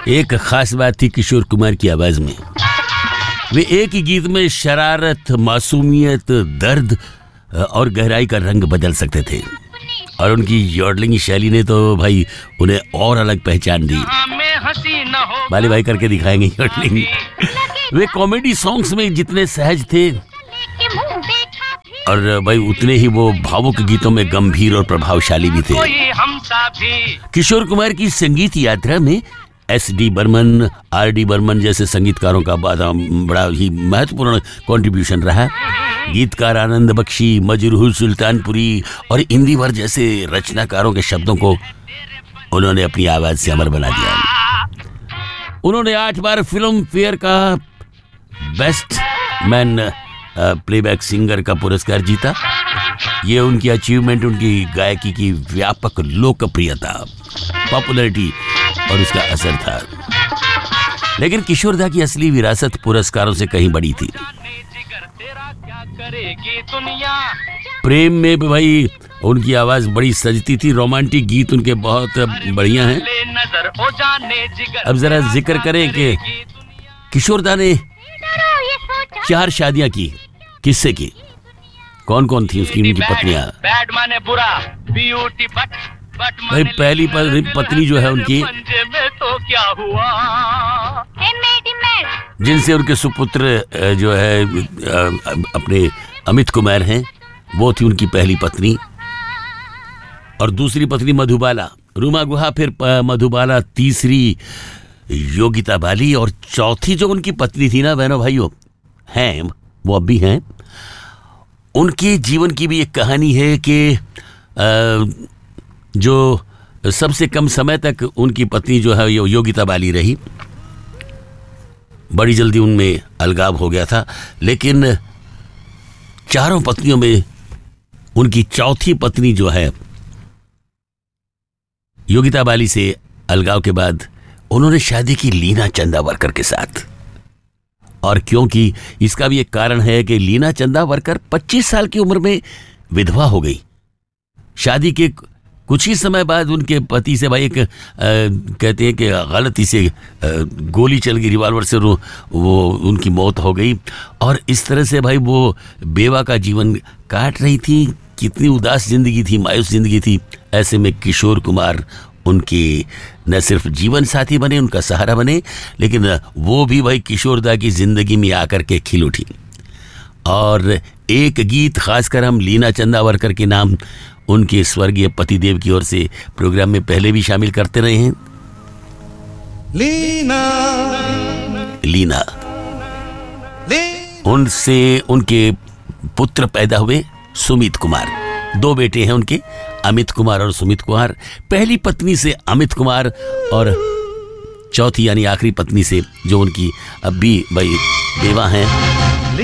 एक खास बात थी किशोर कुमार की आवाज में। वे एक ही गीत में शरारत, मासूमियत, दर्द और गहराई का रंग बदल सकते थे और उनकी यॉडलिंग शैली ने तो भाई उन्हें और अलग पहचान दी। बाली भाई करके दिखाएंगे यॉडलिंग। वे कॉमेडी सॉन्ग्स में जितने सहज थे और भाई उतने ही वो भावुक गीतों में गंभीर और प्रभावशाली भी थे। किशोर कुमार की संगीत यात्रा में S.D. बर्मन, R.D. बर्मन जैसे संगीतकारों का बड़ा ही महत्वपूर्ण कंट्रीब्यूशन रहा। गीतकार आनंद बख्शी, मजरूह सुल्तानपुरी और इंदिवर जैसे रचनाकारों के शब्दों को उन्होंने अपनी आवाज से अमर बना दिया। उन्होंने 8 बार फिल्म फेयर का बेस्ट मैन प्लेबैक सिंगर का पुरस्कार जीता। ये उनकी अचीवमेंट उनकी गायकी की व्यापक लोकप्रियता, पॉपुलैरिटी और उसका असर था। लेकिन किशोरदा की असली विरासत पुरस्कारों से कहीं बड़ी थी। प्रेम में भी भाई उनकी आवाज बड़ी सजती थी। रोमांटिक गीत उनके बहुत बढ़िया हैं। अब जरा जिक्र करें कि किशोरदा ने 4 शादियां की। किससे की? कौन कौन थी उसकी उनकी पत्नियां? भाई पहली पत्नी जो है उनकी, जिनसे उनके सुपुत्र जो है अपने अमित कुमार हैं, वो थी उनकी पहली पत्नी। और दूसरी पत्नी मधुबाला, रूमा गुहा, फिर मधुबाला, तीसरी योगिता बाली और चौथी जो उनकी पत्नी थी ना बहनों भाइयों, हैं वो अब भी हैं। उनके जीवन की भी एक कहानी है कि जो सबसे कम समय तक उनकी पत्नी जो है योगिता बाली रही। बड़ी जल्दी उनमें अलगाव हो गया था, लेकिन 4 पत्नियों में उनकी चौथी पत्नी जो है योगिता बाली से अलगाव के बाद उन्होंने शादी की लीना चंदावरकर के साथ। और क्योंकि इसका भी एक कारण है कि लीना चंदावरकर 25 साल की उम्र में विधवा हो गई। शादी के कुछ ही समय बाद उनके पति से भाई एक कहते हैं कि गलती से गोली चल गई, रिवॉल्वर से वो उनकी मौत हो गई। और इस तरह से भाई वो बेवा का जीवन काट रही थी। कितनी उदास जिंदगी थी, मायूस जिंदगी थी। ऐसे में किशोर कुमार उनके न सिर्फ जीवन साथी बने, उनका सहारा बने, लेकिन वो भी भाई किशोरदा की जिंदगी में आकर के खिल उठी। और एक गीत खासकर हम लीना चंदावरकर के नाम उनके स्वर्गीय पतिदेव की ओर से प्रोग्राम में पहले भी शामिल करते रहे हैं। लीना लीना, उनसे उनके पुत्र पैदा हुए सुमित कुमार। 2 बेटे हैं उनके, अमित कुमार और सुमित कुमार। पहली पत्नी से अमित कुमार और चौथी यानी आखिरी पत्नी से जो उनकी अब भी भाई बेवा हैं